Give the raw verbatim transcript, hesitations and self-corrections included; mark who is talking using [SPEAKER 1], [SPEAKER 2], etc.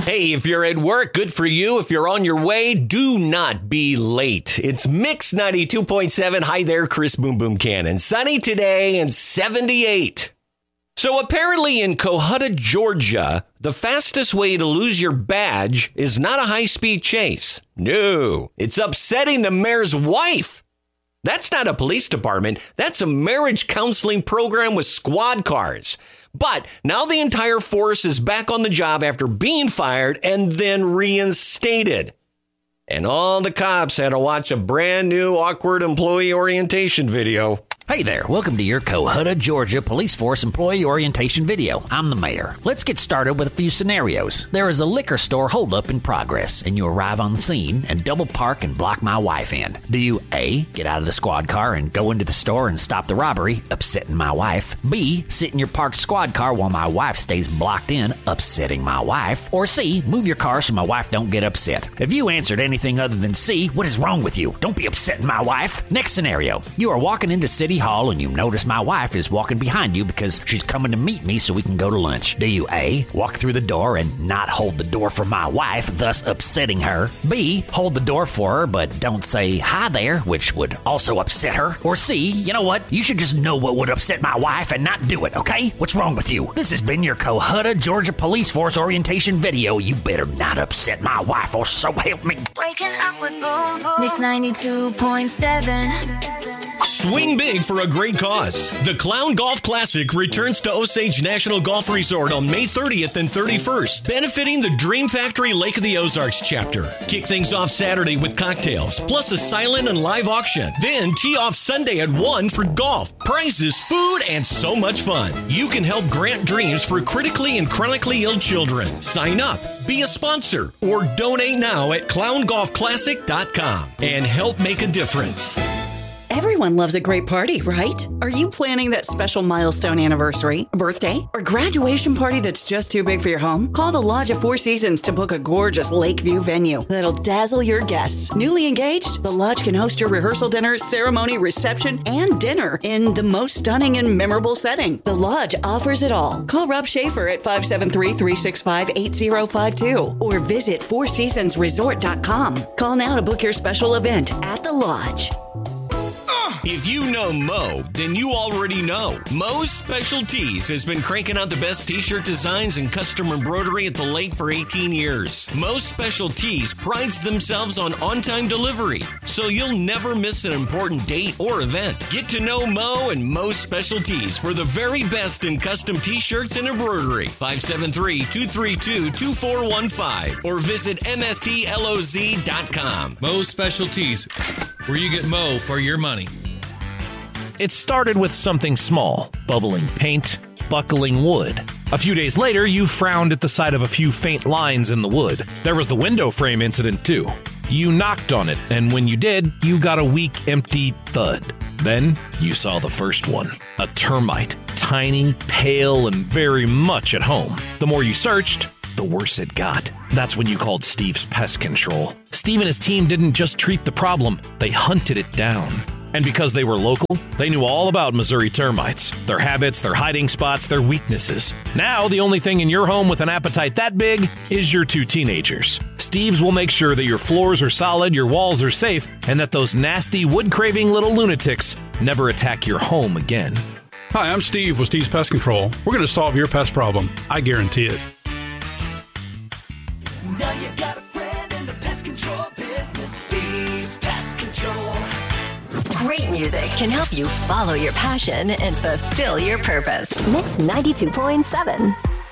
[SPEAKER 1] Hey, if you're at work, good for you. If you're on your way, do not be late. It's Mix ninety-two point seven. Hi there, Chris Boom Boom Cannon. Sunny today and seventy-eight. So apparently in Cohutta, Georgia, the fastest way to lose your badge is not a high-speed chase. No, it's upsetting the mayor's wife. That's not a police department. That's a marriage counseling program with squad cars. But now the entire force is back on the job after being fired and then reinstated. And all the cops had to watch a brand new awkward employee orientation video.
[SPEAKER 2] Hey there, welcome to your Cohutta, Georgia Police Force Employee Orientation video. I'm the mayor. Let's get started with a few scenarios. There is a liquor store holdup in progress, and you arrive on the scene and double park and block my wife in. Do you A, get out of the squad car and go into the store and stop the robbery, upsetting my wife? B, sit in your parked squad car while my wife stays blocked in, upsetting my wife? Or C, move your car so my wife don't get upset? If you answered anything other than C, what is wrong with you? Don't be upsetting my wife. Next scenario, you are walking into City Hall and you notice my wife is walking behind you because she's coming to meet me so we can go to lunch. Do you A, walk through the door and not hold the door for my wife, thus upsetting her? B, hold the door for her but don't say hi there, which would also upset her? Or C, you know what? You should just know what would upset my wife and not do it, okay? What's wrong with you? This has been your Cohutta, Georgia Police Force orientation video. You better not upset my wife or so help me.
[SPEAKER 3] Waking up with Boom Boom. Mix ninety-two point seven.
[SPEAKER 1] Swing big for a great cause. The Clown Golf Classic returns to Osage National Golf Resort on May thirtieth and thirty-first, benefiting the Dream Factory Lake of the Ozarks chapter. Kick things off Saturday with cocktails, plus a silent and live auction. Then tee off Sunday at one for golf, prizes, food, and so much fun. You can help grant dreams for critically and chronically ill children. Sign up, be a sponsor, or donate now at clown golf classic dot com and help make a difference.
[SPEAKER 4] Everyone loves a great party, right? Are you planning that special milestone anniversary, birthday, or graduation party that's just too big for your home? Call the Lodge of Four Seasons to book a gorgeous Lakeview venue that'll dazzle your guests. Newly engaged? The Lodge can host your rehearsal dinner, ceremony, reception, and dinner in the most stunning and memorable setting. The Lodge offers it all. Call Rob Schaefer at five seven three, three six five, eight zero five two or visit four seasons resort dot com. Call now to book your special event at the Lodge.
[SPEAKER 1] If you know Mo, then you already know. Mo's Specialties has been cranking out the best t-shirt designs and custom embroidery at the lake for eighteen years. Mo's Specialties prides themselves on on-time delivery, so you'll never miss an important date or event. Get to know Mo and Mo's Specialties for the very best in custom t-shirts and embroidery. five seven three, two three two, two four one five or visit M S T L O Z dot com.
[SPEAKER 5] Mo's Specialties, where you get Mo for your money.
[SPEAKER 6] It started with something small, bubbling paint, buckling wood. A few days later, you frowned at the sight of a few faint lines in the wood. There was the window frame incident, too. You knocked on it, and when you did, you got a weak, empty thud. Then, you saw the first one. A termite. Tiny, pale, and very much at home. The more you searched, the worse it got. That's when you called Steve's Pest Control. Steve and his team didn't just treat the problem, they hunted it down. And because they were local, they knew all about Missouri termites, their habits, their hiding spots, their weaknesses. Now, the only thing in your home with an appetite that big is your two teenagers. Steve's will make sure that your floors are solid, your walls are safe, and that those nasty, wood-craving little lunatics never attack your home again.
[SPEAKER 7] Hi, I'm Steve with Steve's Pest Control. We're going to solve your pest problem. I guarantee it.
[SPEAKER 8] Now you got a friend in the pest control business, Steve's Pest Control.
[SPEAKER 9] Great music can help you follow your passion and fulfill your purpose. Mix ninety-two point seven.